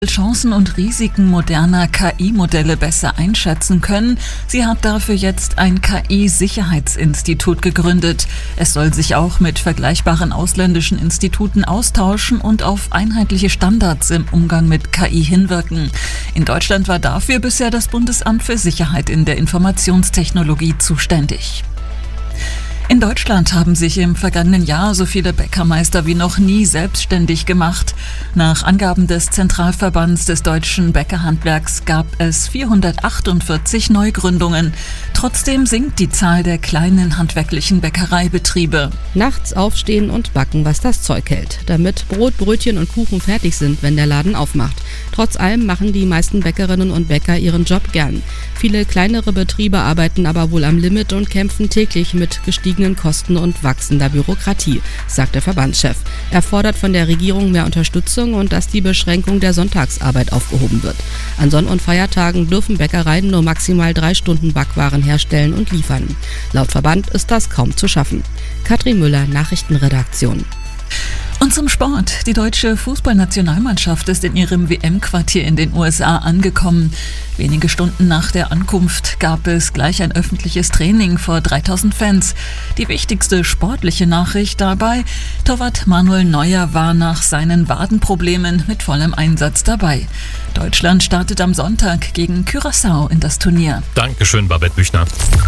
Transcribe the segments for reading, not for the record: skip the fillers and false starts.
Chancen und Risiken moderner KI-Modelle besser einschätzen können. Sie hat dafür jetzt ein KI-Sicherheitsinstitut gegründet. Es soll sich auch mit vergleichbaren ausländischen Instituten austauschen und auf einheitliche Standards im Umgang mit KI hinwirken. In Deutschland war dafür bisher das Bundesamt für Sicherheit in der Informationstechnologie zuständig. In Deutschland haben sich im vergangenen Jahr so viele Bäckermeister wie noch nie selbstständig gemacht. Nach Angaben des Zentralverbands des deutschen Bäckerhandwerks gab es 448 Neugründungen. Trotzdem sinkt die Zahl der kleinen handwerklichen Bäckereibetriebe. Nachts aufstehen und backen, was das Zeug hält, damit Brot, Brötchen und Kuchen fertig sind, wenn der Laden aufmacht. Trotz allem machen die meisten Bäckerinnen und Bäcker ihren Job gern. Viele kleinere Betriebe arbeiten aber wohl am Limit und kämpfen täglich mit gestiegenen Kosten und wachsender Bürokratie, sagt der Verbandschef. Er fordert von der Regierung mehr Unterstützung und dass die Beschränkung der Sonntagsarbeit aufgehoben wird. An Sonn- und Feiertagen dürfen Bäckereien nur maximal 3 Stunden Backwaren herstellen und liefern. Laut Verband ist das kaum zu schaffen. Katrin Müller, Nachrichtenredaktion. Und zum Sport. Die deutsche Fußballnationalmannschaft ist in ihrem WM-Quartier in den USA angekommen. Wenige Stunden nach der Ankunft gab es gleich ein öffentliches Training vor 3000 Fans. Die wichtigste sportliche Nachricht dabei: Torwart Manuel Neuer war nach seinen Wadenproblemen mit vollem Einsatz dabei. Deutschland startet am Sonntag gegen Curaçao in das Turnier. Dankeschön, Babette Büchner.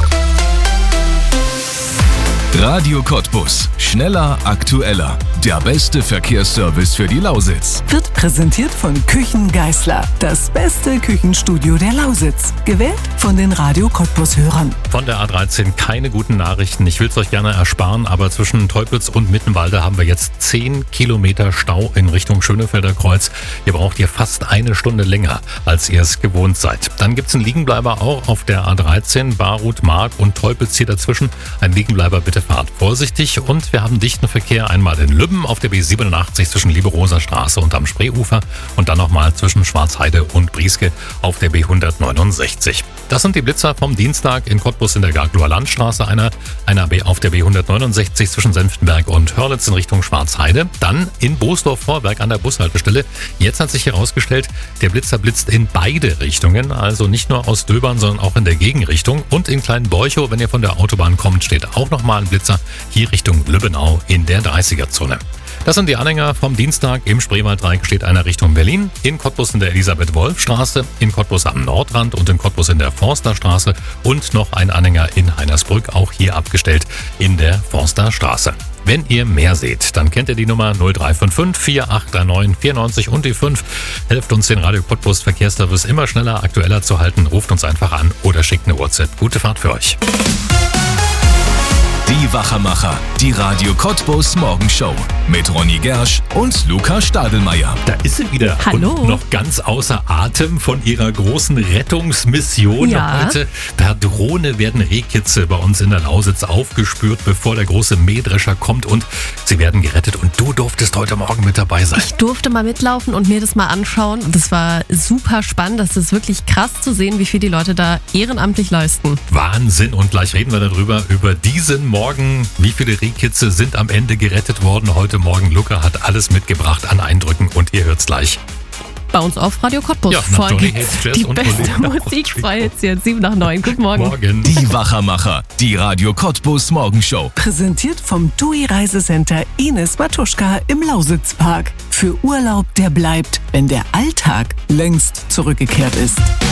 Radio Cottbus. Schneller, aktueller. Der beste Verkehrsservice für die Lausitz. Wird präsentiert von Küchen Geisler. Das beste Küchenstudio der Lausitz. Gewählt von den Radio Cottbus-Hörern. Von der A13 keine guten Nachrichten. Ich will es euch gerne ersparen, aber zwischen Teupitz und Mittenwalde haben wir jetzt 10 Kilometer Stau in Richtung Schönefelder Kreuz. Ihr braucht hier fast eine Stunde länger, als ihr es gewohnt seid. Dann gibt es einen Liegenbleiber auch auf der A13, Barut, Mark und Teupitz hier dazwischen. Ein Liegenbleiber, bitte fahrt vorsichtig, und wir haben dichten Verkehr einmal in Lübben auf der B87 zwischen Lieberoser Straße und am Spreeufer und dann nochmal zwischen Schwarzheide und Brieske auf der B169. Das sind die Blitzer vom Dienstag in Cottbus in der Garglower Landstraße, einer auf der B169 zwischen Senftenberg und Hörlitz in Richtung Schwarzheide, dann in Boosdorf-Vorwerk an der Bushaltestelle. Jetzt hat sich herausgestellt, der Blitzer blitzt in beide Richtungen, also nicht nur aus Döbern, sondern auch in der Gegenrichtung, und in Kleinborchow, wenn ihr von der Autobahn kommt, steht auch nochmal ein Blitzer hier Richtung Lübbenau in der 30er-Zone. Das sind die Anhänger vom Dienstag. Im Spreewalddreieck steht einer Richtung Berlin, in Cottbus in der Elisabeth-Wolf-Straße, in Cottbus am Nordrand und in Cottbus in der Forsterstraße und noch ein Anhänger in Heinersbrück, auch hier abgestellt in der Forsterstraße. Wenn ihr mehr seht, dann kennt ihr die Nummer 0355 4839 94 und die 5. Helft uns, den Radio Cottbus Verkehrsservice immer schneller, aktueller zu halten. Ruft uns einfach an oder schickt eine WhatsApp. Gute Fahrt für euch. Die Wachermacher, die Radio Cottbus Morgenshow mit Ronny Gersch und Luca Stadelmeier. Da ist sie wieder. Hallo. Und noch ganz außer Atem von ihrer großen Rettungsmission. Ja. Heute per Drohne werden Rehkitze bei uns in der Lausitz aufgespürt, bevor der große Mähdrescher kommt, und sie werden gerettet. Und du durftest heute Morgen mit dabei sein. Ich durfte mal mitlaufen und mir das mal anschauen. Das war super spannend. Das ist wirklich krass zu sehen, wie viel die Leute da ehrenamtlich leisten. Wahnsinn. Und gleich reden wir darüber, über diesen Morgen. Wie viele Rehkitze sind am Ende gerettet worden heute Morgen? Luca hat alles mitgebracht an Eindrücken und ihr hört's gleich. Bei uns auf Radio Cottbus. Ja, nach Johnny Hates Jazz die und beste Olivia Musik, 2 Hits jetzt, 7 nach 9. Guten Morgen. Morgen. Die Wachermacher, die Radio Cottbus Morgenshow. Präsentiert vom TUI Reisecenter Ines Matuschka im Lausitzpark. Für Urlaub, der bleibt, wenn der Alltag längst zurückgekehrt ist.